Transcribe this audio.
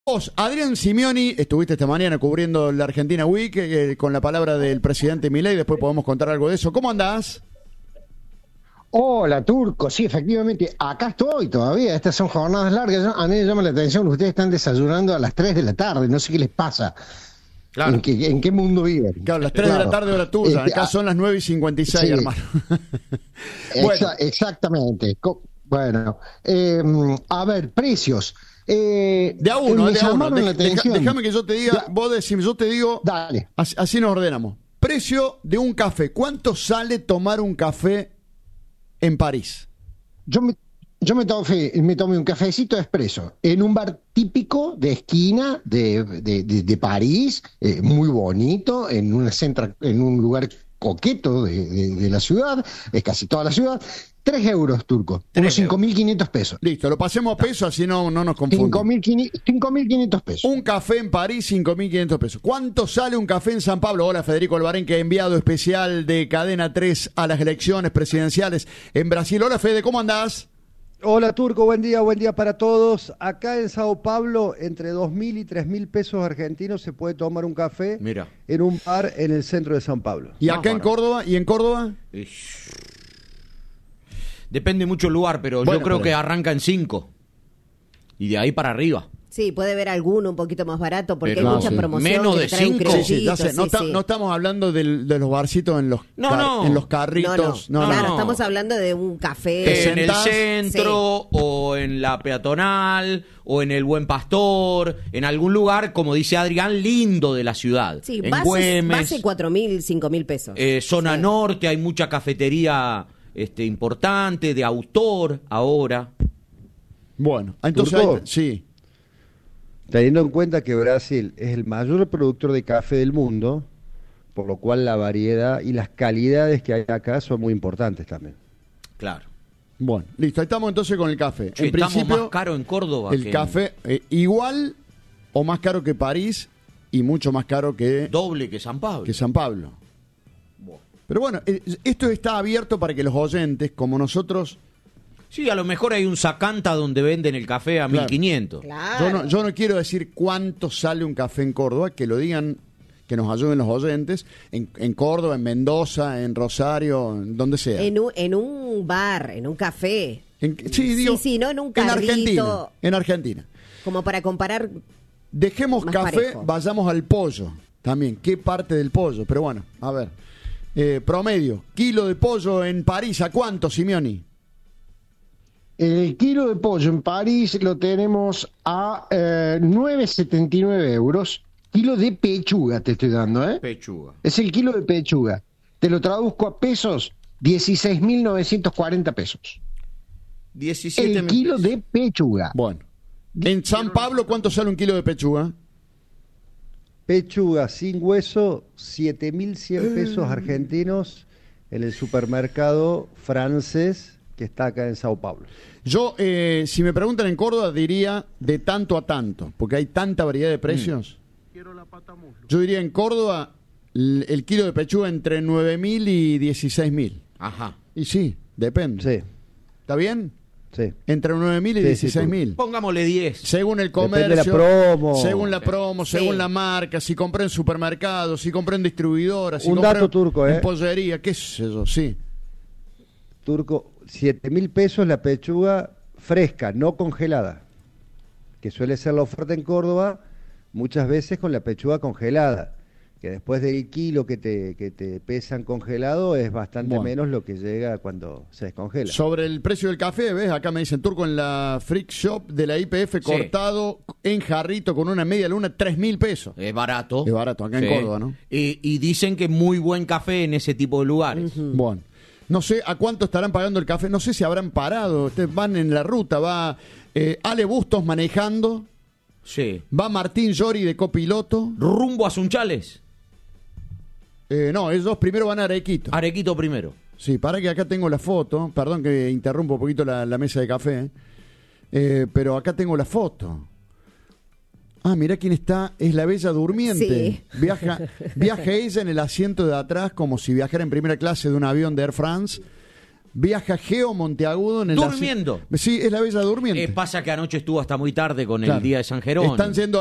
Vos, Adrián Simioni, estuviste esta mañana cubriendo la Argentina Week con la palabra del presidente Milei, después podemos contar algo de eso. ¿Cómo andás? Hola, Turco. Sí, efectivamente, acá estoy todavía. Estas son jornadas largas. A mí me llama la atención, ustedes están desayunando a las 3 de la tarde, no sé qué les pasa. Claro. ¿En qué mundo viven? Claro, las 3 de la tarde hora tuya, acá son las 9:56, sí, hermano. Bueno. Exactamente. Bueno, a ver, precios. De a uno. Déjame que yo te diga, vos decime, yo te digo, dale. Así nos ordenamos. Precio de un café. ¿Cuánto sale tomar un café en París? Yo me tomé un cafecito expreso en un bar típico de esquina de París, muy bonito, en un lugar coqueto de la ciudad, es casi toda la ciudad. 3 euros, Turco, unos 5.500 pesos. Listo, lo pasemos a pesos, así no nos confundimos. 5.500 pesos. Un café en París, 5.500 pesos. ¿Cuánto sale un café en San Pablo? Hola, Federico Albarén, que ha enviado especial de Cadena 3 a las elecciones presidenciales en Brasil. Hola, Fede, ¿cómo andás? Hola, Turco, buen día para todos. Acá en Sao Paulo, entre 2.000 y 3.000 pesos argentinos se puede tomar un café. Mira, en un bar en el centro de San Pablo. ¿Y acá en Córdoba? ¿Y en Córdoba? Depende mucho el lugar, pero bueno, yo creo que arranca en 5 y de ahí para arriba. Sí, puede haber alguno un poquito más barato porque pero hay mucha promoción. Menos de 5. No estamos hablando de los barcitos en los, en los carritos. No, estamos hablando de un café. En el centro, o en la peatonal, o en el Buen Pastor, en algún lugar, como dice Adrián, lindo de la ciudad. Sí, en base 4.000, 5.000 pesos. Zona norte, hay mucha cafetería de autor ahora. Bueno, entonces sí. Teniendo en cuenta que Brasil es el mayor productor de café del mundo, por lo cual la variedad y las calidades que hay acá son muy importantes también. Claro. Bueno, listo, ahí estamos entonces con el café. En principio, más caro en Córdoba. El café igual o más caro que París y mucho más caro que... Doble que San Pablo. Pero bueno, esto está abierto para que los oyentes, como nosotros... Sí, a lo mejor hay un Sacanta donde venden el café a 1.500. Claro. Yo no quiero decir cuánto sale un café en Córdoba, que lo digan, que nos ayuden los oyentes, en Córdoba, en Mendoza, en Rosario, en donde sea. En un bar, en un café. No en un carrito. En Argentina. Como para comparar. Dejemos café, parejo. Vayamos al pollo también. ¿Qué parte del pollo? Pero bueno, a ver. Promedio, kilo de pollo en París, ¿a cuánto, Simioni? El kilo de pollo en París lo tenemos a 9,79 euros. Kilo de pechuga te estoy dando, ¿eh? Pechuga. Es el kilo de pechuga. Te lo traduzco a pesos, 16.940 pesos. 17 el kilo de pechuga. Bueno. En San Pablo, ¿cuánto sale un kilo de pechuga? Pechuga sin hueso, 7.100 pesos argentinos en el supermercado francés que está acá en Sao Paulo. Yo, si me preguntan en Córdoba, diría de tanto a tanto, porque hay tanta variedad de precios. Yo diría en Córdoba el kilo de pechuga entre 9.000 y 16.000. Ajá. Y sí, depende. Sí. ¿Está bien? Sí. Entre 9.000 y 16.000. Pongámosle 10. Según el comercio. Depende de la promo. Según la promo, según la marca, si compré en supermercados, si compré en distribuidoras, si un compré dato turco, en pollería, qué es eso, sí. Turco, 7.000 pesos la pechuga fresca, no congelada, que suele ser la oferta en Córdoba, muchas veces con la pechuga congelada, que después del kilo que te pesan congelado es bastante menos lo que llega cuando se descongela. Sobre el precio del café, ¿ves? Acá me dicen, Turco, en la Freak Shop de la YPF, cortado en jarrito con una media luna, 3.000 pesos. Es barato. Es barato, acá en Córdoba, ¿no? Y dicen que muy buen café en ese tipo de lugares. Bueno. No sé a cuánto estarán pagando el café, no sé si habrán parado, ustedes van en la ruta, va Ale Bustos manejando, sí, va Martín Llori de copiloto. ¿Rumbo a Sunchales? No, ellos primero van a Arequito. Arequito primero. Sí, para que acá tengo la foto, perdón que interrumpo un poquito la mesa de café, pero acá tengo la foto. Ah, mirá quién está, es la Bella Durmiente. Sí. Viaja ella en el asiento de atrás como si viajara en primera clase de un avión de Air France. Viaja Geo Monteagudo en Durmiendo. Sí, es la Bella durmiente. Pasa que anoche estuvo hasta muy tarde con Claro. el día de San Jerónimo. Están yendo